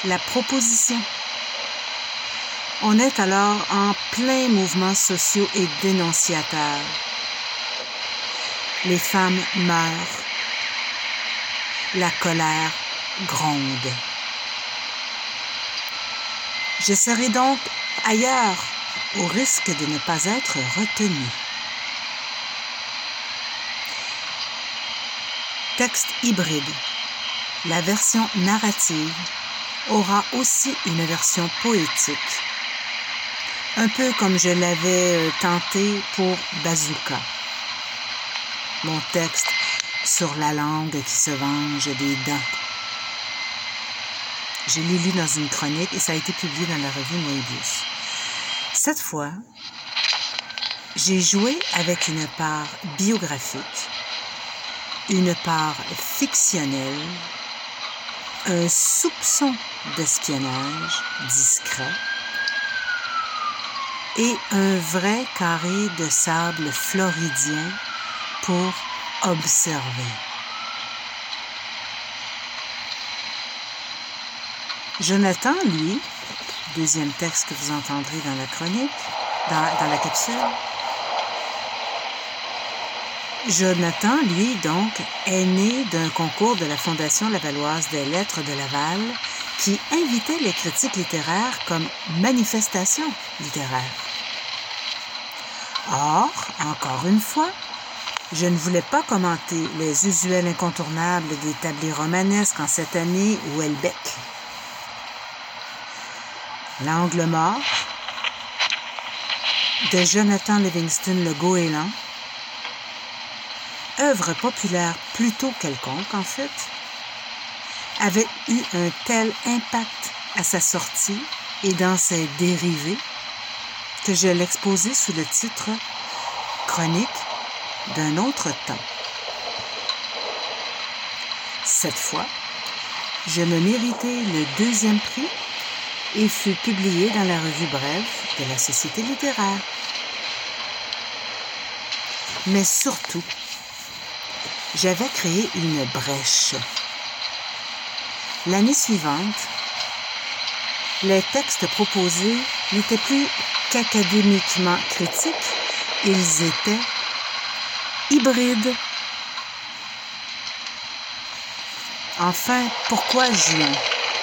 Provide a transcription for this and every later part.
la proposition. On est alors en plein mouvement sociaux et dénonciateur. Les femmes meurent. La colère gronde. Je serai donc ailleurs, au risque de ne pas être retenue. Texte hybride. La version narrative aura aussi une version poétique, un peu comme je l'avais tenté pour Bazooka. Mon texte sur la langue qui se venge des dents. Je l'ai lu dans une chronique et ça a été publié dans la revue Moebius. Cette fois, j'ai joué avec une part biographique, une part fictionnelle, un soupçon d'espionnage discret et un vrai carré de sable floridien pour observer. Jonathan, lui, deuxième texte que vous entendrez dans la chronique, dans la capsule, Jonathan, lui, donc, est né d'un concours de la Fondation lavalloise des lettres de Laval qui invitait les critiques littéraires comme manifestation littéraire. Or, encore une fois, je ne voulais pas commenter les usuels incontournables des tablés romanesques en cette année où Houellebecq. L'angle mort de Jonathan Livingston le Goéland, œuvre populaire plutôt quelconque en fait, avait eu un tel impact à sa sortie et dans ses dérivés que je l'exposais sous le titre « Chronique d'un autre temps ». Cette fois, je me méritais le 2e prix et fut publié dans la revue Brève de la Société littéraire. Mais surtout, j'avais créé une brèche. L'année suivante, les textes proposés n'étaient plus qu'académiquement critiques, ils étaient hybrides. Enfin, pourquoi juin?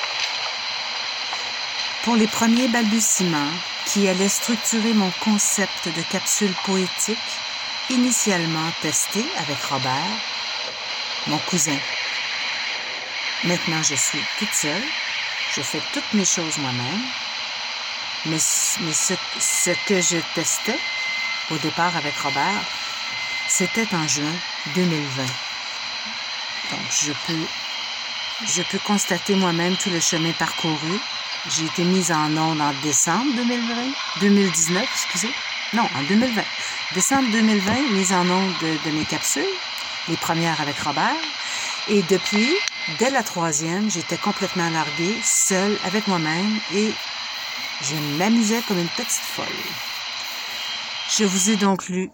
Pour les premiers balbutiements qui allaient structurer mon concept de capsule poétique, initialement testé avec Robert, mon cousin. Maintenant, je suis toute seule, je fais toutes mes choses moi-même, mais ce que je testais au départ avec Robert, c'était en juin 2020. Donc, je peux constater moi-même tout le chemin parcouru. J'ai été mise en onde en décembre 2019, excusez. Non, en 2020. Décembre 2020, mise en onde de mes capsules, les premières avec Robert. Et depuis, dès la 3e, j'étais complètement larguée, seule, avec moi-même, et je m'amusais comme une petite folle. Je vous ai donc lu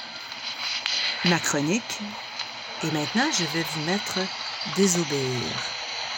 ma chronique, et maintenant, je vais vous mettre désobéir.